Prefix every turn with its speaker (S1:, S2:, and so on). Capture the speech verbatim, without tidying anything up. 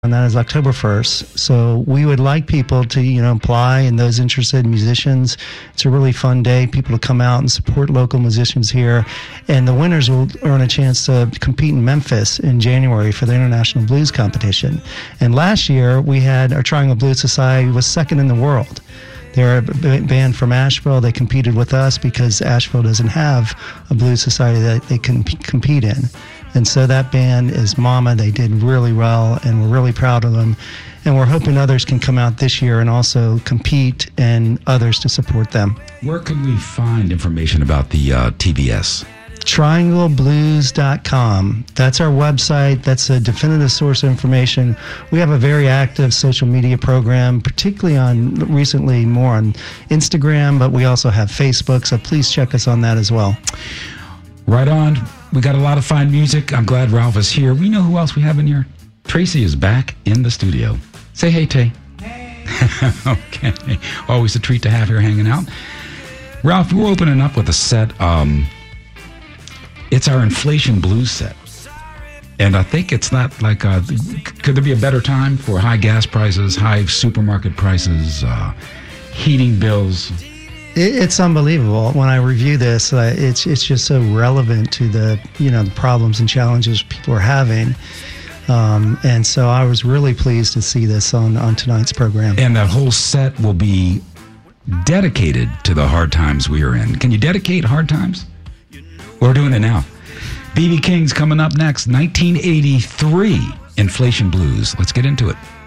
S1: and that is October first. So we would like people to, you know, apply, and those interested musicians. It's a really fun day. People to come out and support local musicians here. And the winners will earn a chance to compete in Memphis in January for the International Blues Competition. And last year, we had our Triangle Blues Society was second in the world. They're a b- band from Asheville. They competed with us because Asheville doesn't have a blues society that they can p- compete in. And so that band is Mama. They did really well, and we're really proud of them. And we're hoping others can come out this year and also compete, and others to support them.
S2: Where can we find information about the uh, T B S?
S1: triangle blues dot com. That's our website. That's a definitive source of information. We have a very active social media program, particularly on recently more on Instagram, but we also have Facebook, so please check us on that as well.
S2: Right on. We got a lot of fine music. I'm glad Ralph is here. We know who else we have in here. Tracy is back in the studio. Say hey, Tay. Hey. Okay. Always a treat to have her hanging out. Ralph, we're opening up with a set. Um, it's our Inflation Blues set. And I think it's not like, uh, could there be a better time for high gas prices, high supermarket prices, uh, heating bills?
S1: It's unbelievable. When I review this, uh, it's it's just so relevant to the, you know, the problems and challenges people are having. Um, and so I was really pleased to see this on, on tonight's program.
S2: And that whole set will be dedicated to the hard times we are in. Can you dedicate hard times? We're doing it now. B B King's coming up next. nineteen eighty-three Inflation Blues. Let's get into it.